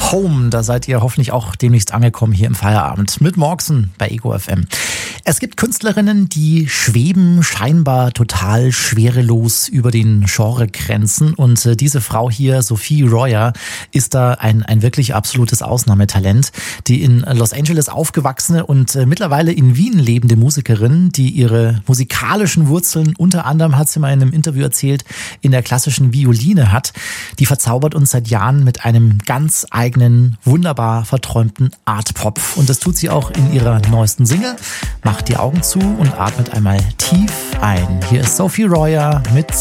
Home. Da seid ihr hoffentlich auch demnächst angekommen hier im Feierabend mit Morxen bei Ego FM. Es gibt Künstlerinnen, die schweben scheinbar total schwerelos über den Genregrenzen. Und diese Frau hier, Sophie Royer, ist da ein wirklich absolutes Ausnahmetalent. Die in Los Angeles aufgewachsene und mittlerweile in Wien lebende Musikerin, die ihre musikalischen Wurzeln unter anderem, hat sie mal in einem Interview erzählt, in der klassischen Violine hat. Die verzaubert uns seit Jahren mit einem ganz eigenen, wunderbar verträumten Art-Pop. Und das tut sie auch in ihrer neuesten Single. Macht die Augen zu und atmet einmal tief ein. Hier ist Sophie Royer mit